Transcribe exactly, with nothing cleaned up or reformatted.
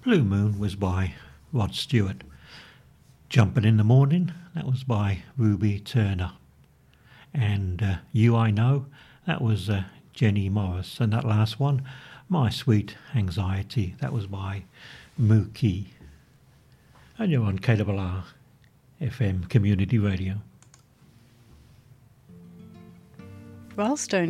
Blue Moon was by Rod Stewart. Jumpin' in the Morning, that was by Ruby Turner. And uh, You I Know, that was uh, Jenny Morris. And that last one, My Sweet Anxiety, that was by Mookie. And you're on K R R F M Community Radio. Wellstone